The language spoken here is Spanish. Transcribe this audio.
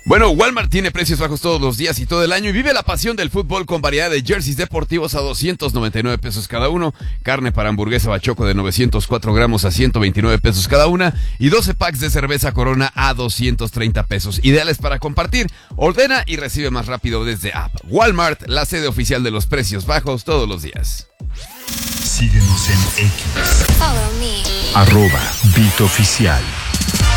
Bueno, Walmart tiene precios bajos todos los días y todo el año y vive la pasión del fútbol con variedad de jerseys deportivos a 299 pesos cada uno, carne para hamburguesa Bachoco de 904 gramos a 129 pesos cada una y 12 packs de cerveza Corona a 230 pesos. Ideales para compartir. Ordena y recibe más rápido desde app. Walmart, la sede oficial de los precios bajos todos los días. Síguenos en X. Follow me. @BitOficial.